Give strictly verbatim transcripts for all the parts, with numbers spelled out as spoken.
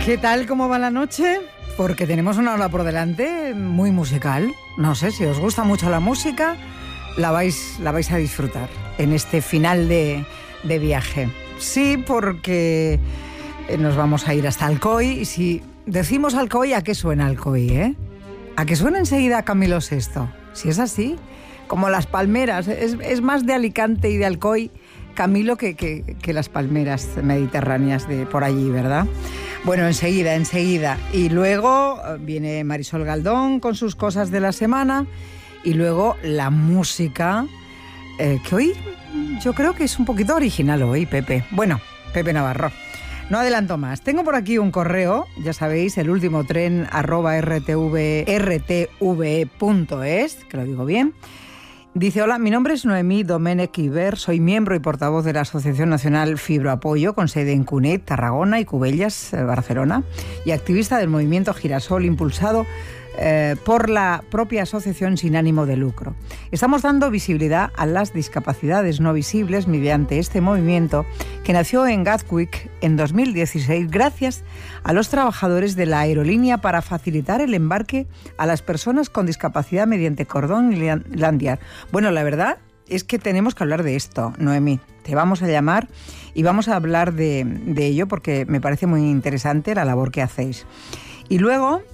¿Qué tal? ¿Cómo va la noche? Porque tenemos una hora por delante muy musical. No sé, si os gusta mucho la música, la vais, la vais a disfrutar en este final de, de viaje. Sí, porque nos vamos a ir hasta Alcoy. Y si decimos Alcoy, ¿a qué suena Alcoy, eh? ¿A qué suena enseguida Camilo sexto? Si es así, como las palmeras. Es, es más de Alicante y de Alcoy, Camilo, que, que, que las palmeras mediterráneas de por allí, ¿verdad? Bueno, enseguida, enseguida. Y luego viene Marisol Galdón con sus cosas de la semana. Y luego la música, eh, que hoy yo creo que es un poquito original hoy, Pepe. Bueno, Pepe Navarro. No adelanto más. Tengo por aquí un correo, ya sabéis, el último tren arroba rtv, rtve punto es, que lo digo bien. Dice: hola, mi nombre es Noemí Domènech Iber, soy miembro y portavoz de la Asociación Nacional Fibroapoyo, con sede en Cunit, Tarragona y Cubellas, Barcelona, y activista del movimiento Girasol, impulsado eh, por la propia asociación sin ánimo de lucro. Estamos dando visibilidad a las discapacidades no visibles mediante este movimiento que nació en Gatwick en dos mil dieciséis gracias a los trabajadores de la aerolínea para facilitar el embarque a las personas con discapacidad mediante cordón landiar. Bueno, la verdad es que tenemos que hablar de esto, Noemí. Te vamos a llamar y vamos a hablar de, de ello porque me parece muy interesante la labor que hacéis. Y luego,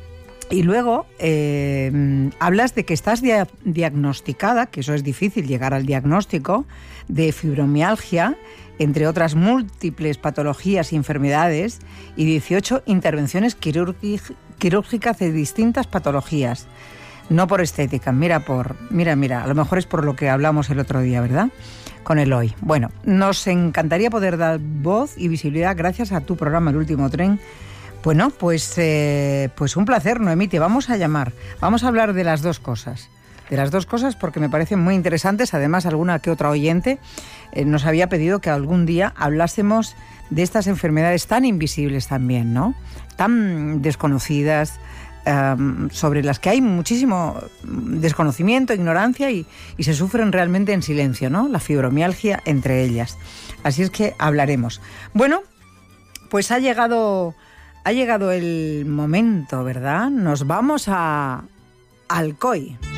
y luego eh, hablas de que estás dia- diagnosticada, que eso es difícil, llegar al diagnóstico, de fibromialgia, entre otras múltiples patologías y enfermedades, y dieciocho intervenciones quirúrgicas quirúrgicas de distintas patologías. No por estética, mira por, mira, mira, a lo mejor es por lo que hablamos el otro día, ¿verdad? Con Eloy. Bueno, nos encantaría poder dar voz y visibilidad gracias a tu programa El Último Tren. Bueno, pues, eh, pues un placer, Noemí, te vamos a llamar. Vamos a hablar de las dos cosas. De las dos cosas porque me parecen muy interesantes. Además, alguna que otra oyente eh, nos había pedido que algún día hablásemos de estas enfermedades tan invisibles también, ¿no? Tan desconocidas, Um, sobre las que hay muchísimo desconocimiento, ignorancia y, y se sufren realmente en silencio, ¿no? La fibromialgia entre ellas. Así es que hablaremos. Bueno, pues ha llegado, ha llegado el momento, ¿verdad? Nos vamos a Alcoy.